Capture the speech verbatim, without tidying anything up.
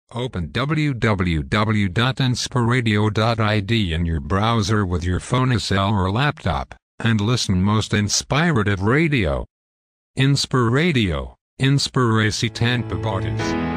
Open w w w dot inspiradio dot I D in your browser with your phone, cell or laptop, and listen most inspirative radio. Inspiradio, Inspiracy Tampa Borders.